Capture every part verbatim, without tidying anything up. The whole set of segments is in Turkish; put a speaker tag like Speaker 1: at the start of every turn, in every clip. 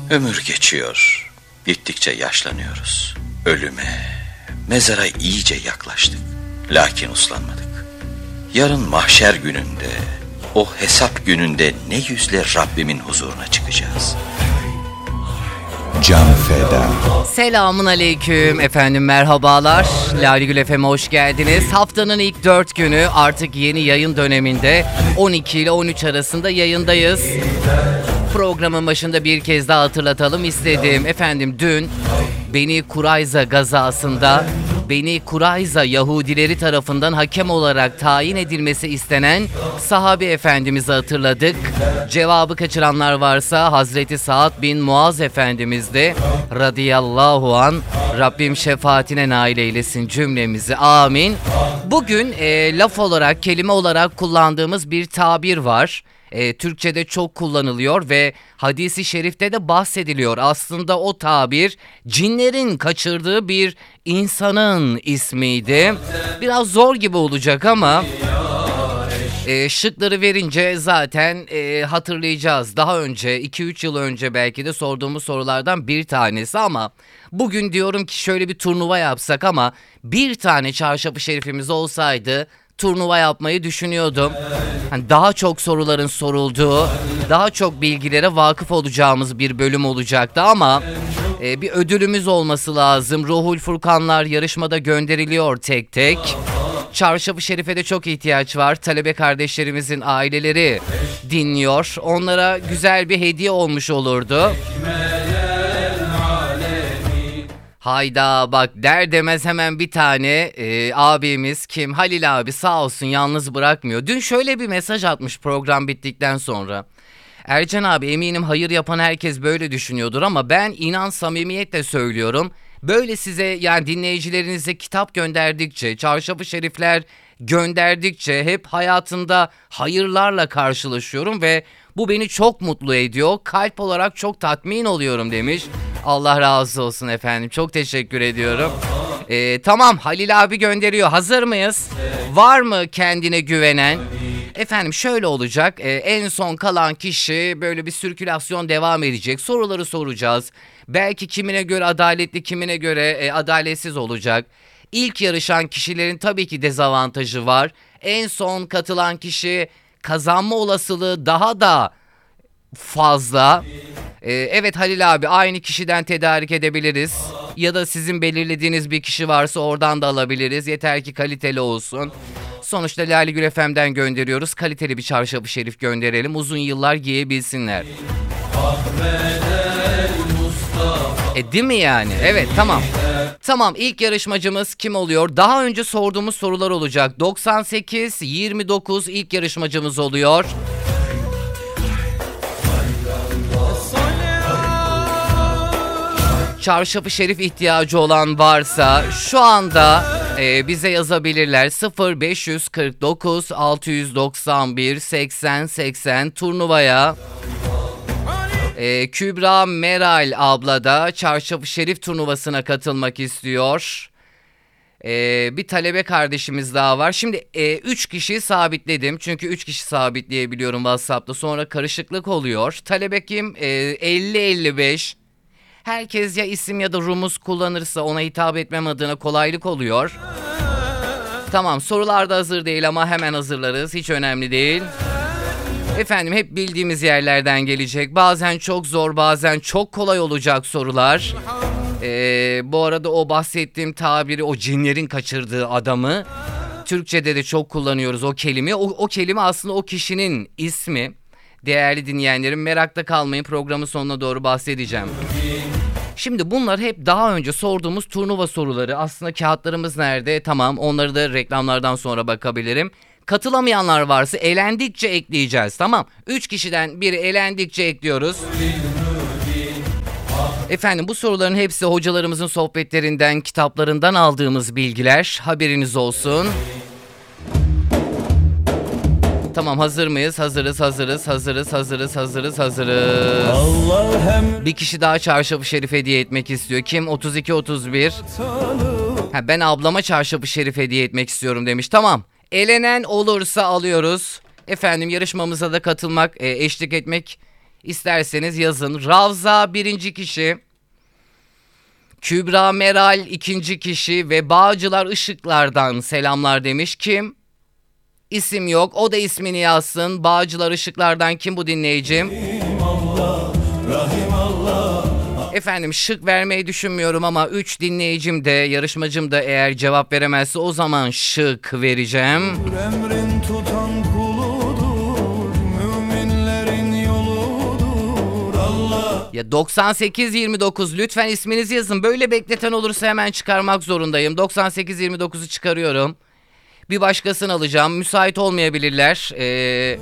Speaker 1: Ömür geçiyor, gittikçe yaşlanıyoruz. Ölüme, mezara iyice yaklaştık. Lakin uslanmadık. Yarın mahşer gününde, o hesap gününde ne yüzle Rabbimin huzuruna çıkacağız?
Speaker 2: Can feda.
Speaker 3: Selamun aleyküm efendim, merhabalar. Lale Gül F M'e hoş geldiniz. Haftanın ilk dört günü, artık yeni yayın döneminde on iki ile on üç arasında yayındayız. Programın başında bir kez daha hatırlatalım istedim. Efendim dün Beni Kurayza gazasında Beni Kurayza Yahudileri tarafından hakem olarak tayin edilmesi istenen sahabe efendimizi hatırladık. Cevabı kaçıranlar varsa Hazreti Sa'd bin Muaz Efendimiz de radıyallahu an, Rabbim şefaatine nail eylesin cümlemizi, amin. Bugün e, laf olarak, kelime olarak kullandığımız bir tabir var. E, Türkçe'de çok kullanılıyor ve hadisi şerifte de bahsediliyor. Aslında o tabir cinlerin kaçırdığı bir insanın ismiydi. Biraz zor gibi olacak ama e, şıkları verince zaten e, hatırlayacağız. Daha önce iki üç yıl önce belki de sorduğumuz sorulardan bir tanesi ama bugün diyorum ki şöyle bir turnuva yapsak ama bir tane çarşafı şerifimiz olsaydı turnuva yapmayı düşünüyordum. Hani daha çok soruların sorulduğu, daha çok bilgilere vakıf olacağımız bir bölüm olacaktı ama e, bir ödülümüz olması lazım. Ruhul Furkanlar yarışmada gönderiliyor tek tek. Çarşafı şerife de çok ihtiyaç var. Talebe kardeşlerimizin aileleri dinliyor. Onlara güzel bir hediye olmuş olurdu. Hayda bak, der demez hemen bir tane e, abimiz, kim? Halil abi sağ olsun, yalnız bırakmıyor. Dün şöyle bir mesaj atmış program bittikten sonra. Ercan abi, eminim hayır yapan herkes böyle düşünüyordur ama ben inan samimiyetle söylüyorum. Böyle size, yani dinleyicilerinize kitap gönderdikçe, çarşafı şerifler gönderdikçe hep hayatımda hayırlarla karşılaşıyorum ve bu beni çok mutlu ediyor. Kalp olarak çok tatmin oluyorum demiş. Allah razı olsun efendim. Çok teşekkür ediyorum. Ee, tamam, Halil abi gönderiyor. Hazır mıyız? Var mı kendine güvenen? Efendim şöyle olacak. Ee, en son kalan kişi, böyle bir sirkülasyon devam edecek. Soruları soracağız. Belki kimine göre adaletli, kimine göre e, adaletsiz olacak. İlk yarışan kişilerin tabii ki dezavantajı var. En son katılan kişi kazanma olasılığı daha da fazla. Ee, evet Halil abi, aynı kişiden tedarik edebiliriz. Ya da sizin belirlediğiniz bir kişi varsa oradan da alabiliriz. Yeter ki kaliteli olsun. Sonuçta Lale Gül F M'den gönderiyoruz. Kaliteli bir çarşafı şerif gönderelim. Uzun yıllar giyebilsinler. E değil mi yani? Evet, tamam. Tamam, ilk yarışmacımız kim oluyor? Daha önce sorduğumuz sorular olacak. doksan sekiz yirmi dokuz ilk yarışmacımız oluyor. Çarşafı şerif ihtiyacı olan varsa şu anda e, bize yazabilirler. Sıfır beş kırk dokuz altı doksan bir seksen seksen turnuvaya. e, Kübra Meral abla da çarşafı şerif turnuvasına katılmak istiyor. E, bir talebe kardeşimiz daha var. Şimdi üç e, kişiyi sabitledim. Çünkü üç kişi sabitleyebiliyorum WhatsApp'ta. Sonra karışıklık oluyor. Talebe kim? E, elli elli beş. Herkes ya isim ya da rumuz kullanırsa ona hitap etmem adına kolaylık oluyor. Tamam, sorular da hazır değil ama hemen hazırlarız. Hiç önemli değil. Efendim hep bildiğimiz yerlerden gelecek. Bazen çok zor, bazen çok kolay olacak sorular. Ee, bu arada o bahsettiğim tabiri, o cinlerin kaçırdığı adamı Türkçe'de de çok kullanıyoruz o kelime. O, o kelime aslında o kişinin ismi. Değerli dinleyenlerim, merakta kalmayın, programın sonuna doğru bahsedeceğim. Şimdi bunlar hep daha önce sorduğumuz turnuva soruları. Aslında kağıtlarımız nerede? Tamam, onları da reklamlardan sonra bakabilirim. Katılamayanlar varsa elendikçe ekleyeceğiz, tamam. Üç kişiden biri elendikçe ekliyoruz. Efendim bu soruların hepsi hocalarımızın sohbetlerinden, kitaplarından aldığımız bilgiler. Haberiniz olsun. Tamam, hazır mıyız? Hazırız, hazırız, hazırız, hazırız, hazırız, hazırız. Bir kişi daha çarşafı şerif hediye etmek istiyor. Kim? otuz iki otuz bir. Ha, ben ablama çarşafı şerif hediye etmek istiyorum demiş. Tamam. Elenen olursa alıyoruz. Efendim yarışmamıza da katılmak, e, eşlik etmek İsterseniz yazın. Ravza birinci kişi. Kübra Meral ikinci kişi ve Bağcılar Işıklar'dan selamlar demiş. Kim? İsim yok. O da ismini yazsın. Bağcılar Işıklar'dan kim bu dinleyicim? Allah, Rahim Allah. Efendim şık vermeyi düşünmüyorum ama üç dinleyicim de yarışmacım da eğer cevap veremezse o zaman şık vereceğim. Emrin tutan kuludur, müminlerin yoludur Allah. Ya doksan sekiz yirmi dokuz lütfen isminizi yazın. Böyle bekleten olursa hemen çıkarmak zorundayım. doksan sekiz yirmi dokuzu çıkarıyorum. Bir başkasını alacağım. Müsait olmayabilirler. Ee,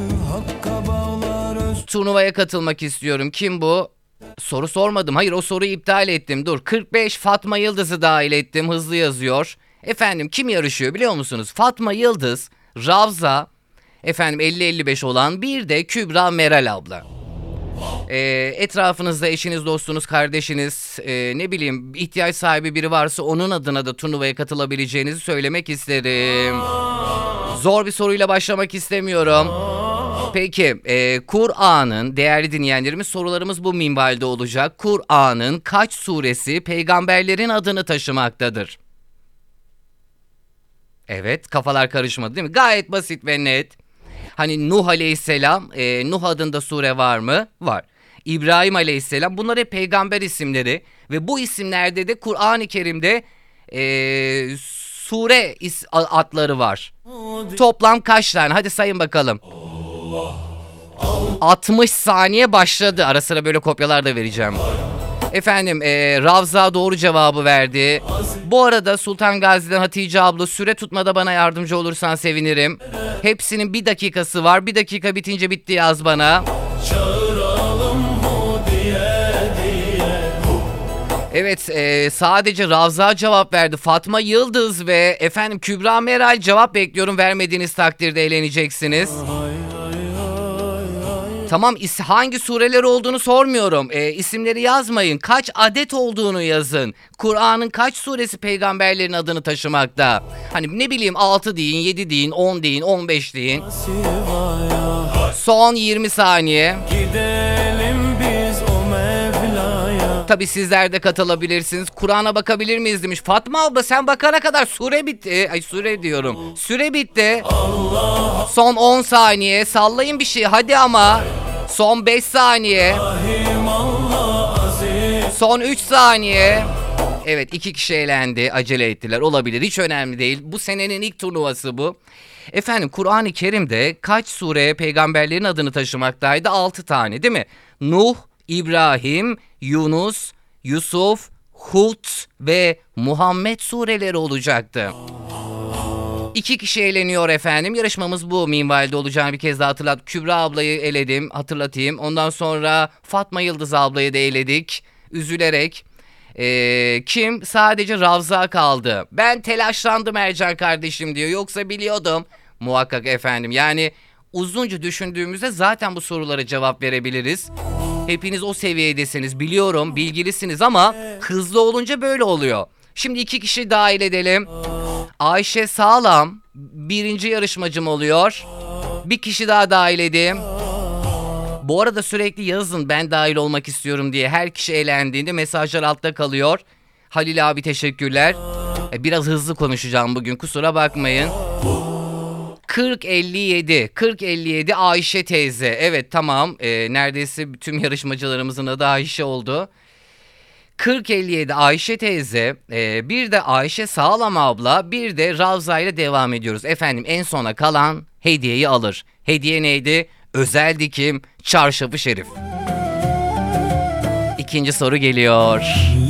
Speaker 3: turnuvaya katılmak istiyorum. Kim bu? Soru sormadım. Hayır, o soruyu iptal ettim. Dur. kırk beş Fatma Yıldız'ı dahil ettim. Hızlı yazıyor. Efendim kim yarışıyor biliyor musunuz? Fatma Yıldız, Ravza, efendim elli elli beş olan bir de Kübra Meral abla. Ee, etrafınızda eşiniz, dostunuz, kardeşiniz, e, ne bileyim ihtiyaç sahibi biri varsa onun adına da turnuvaya katılabileceğinizi söylemek isterim. Zor bir soruyla başlamak istemiyorum. Peki, e, Kur'an'ın, değerli dinleyenlerimiz, sorularımız bu minvalde olacak. Kur'an'ın kaç suresi peygamberlerin adını taşımaktadır? Evet, kafalar karışmadı değil mi? Gayet basit ve net. Hani Nuh Aleyhisselam, e, Nuh adında sure var mı? Var. İbrahim Aleyhisselam, bunlar hep peygamber isimleri ve bu isimlerde de Kur'an-ı Kerim'de e, sure is- adları var. Toplam kaç tane? Hadi sayın bakalım. altmış saniye başladı. Ara sıra böyle kopyalar da vereceğim. Efendim e, Ravza doğru cevabı verdi. Bu arada Sultan Gazi'den Hatice abla, süre tutmada bana yardımcı olursan sevinirim. Hepsinin bir dakikası var. Bir dakika bitince bitti yaz bana. Evet, e, sadece Ravza cevap verdi. Fatma Yıldız ve efendim Kübra Meral cevap bekliyorum. Vermediğiniz takdirde eğleneceksiniz. Tamam, is- hangi sureler olduğunu sormuyorum. E, isimleri yazmayın. Kaç adet olduğunu yazın. Kur'an'ın kaç suresi peygamberlerin adını taşımakta? Hani ne bileyim altı deyin, yedi deyin, on deyin, on beş deyin. Son yirmi saniye. Gidelim biz o Mevla'ya. Tabii sizler de katılabilirsiniz. Kur'an'a bakabilir miyiz demiş. Fatma abla sen bakana kadar sure bitti. Ay sure diyorum. Süre bitti. Allah. Son on saniye. Sallayın bir şey hadi ama. Son beş saniye. Son üç saniye. Evet, iki kişi eğlendi. Acele ettiler. Olabilir. Hiç önemli değil. Bu senenin ilk turnuvası bu. Efendim Kur'an-ı Kerim'de kaç sure peygamberlerin adını taşımaktaydı? altı tane değil mi? Nuh, İbrahim, Yunus, Yusuf, Hud ve Muhammed sureleri olacaktı. İki kişi eğleniyor efendim. Yarışmamız bu minvalde olacağını bir kez daha hatırlat. Kübra ablayı eledim, hatırlatayım. Ondan sonra Fatma Yıldız ablayı da eledik. Üzülerek. Ee, kim? Sadece Ravza kaldı. Ben telaşlandım Ercan kardeşim diyor. Yoksa biliyordum. Muhakkak efendim. Yani uzunca düşündüğümüzde zaten bu sorulara cevap verebiliriz. Hepiniz o seviyedesiniz. Biliyorum, bilgilisiniz ama hızlı olunca böyle oluyor. Şimdi iki kişi dahil edelim. Ayşe Sağlam birinci yarışmacım oluyor. Bir kişi daha dahil edeyim. Bu arada sürekli yazın ben dahil olmak istiyorum diye. Her kişi eğlendiğinde mesajlar altta kalıyor. Halil abi teşekkürler. Biraz hızlı konuşacağım bugün, kusura bakmayın. kırk elli yedi kırk elli yedi Ayşe teyze. Evet tamam, ee, neredeyse tüm yarışmacılarımızın adı Ayşe oldu. kırk elli yedi Ayşe teyze, e, bir de Ayşe Sağlam abla, bir de Ravza ile devam ediyoruz. Efendim en sona kalan hediyeyi alır. Hediye neydi? Özel dikim çarşafı şerif. İkinci soru geliyor.